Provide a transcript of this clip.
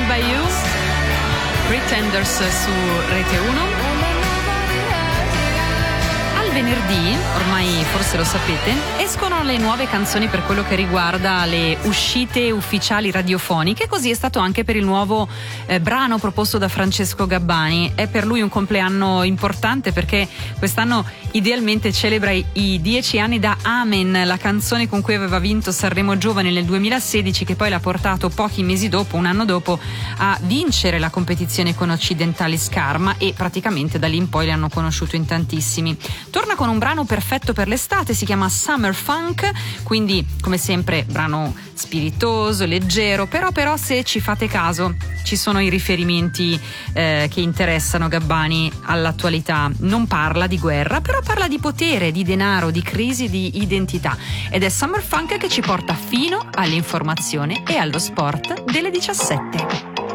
by You, Pretenders su Rete 1. Venerdì, ormai forse lo sapete, escono le nuove canzoni per quello che riguarda le uscite ufficiali radiofoniche, così è stato anche per il nuovo brano proposto da Francesco Gabbani. È per lui un compleanno importante perché quest'anno idealmente celebra i 10 anni da Amen, la canzone con cui aveva vinto Sanremo Giovani nel 2016, che poi l'ha portato pochi mesi dopo, un anno dopo, a vincere la competizione con Occidentalis Karma, e praticamente da lì in poi li hanno conosciuto in tantissimi. Torna con un brano perfetto per l'estate, si chiama Summer Funk, quindi come sempre brano spiritoso, leggero, però se ci fate caso ci sono i riferimenti che interessano Gabbani all'attualità. Non parla di guerra, però parla di potere, di denaro, di crisi, di identità, ed è Summer Funk che ci porta fino all'informazione e allo sport delle 17.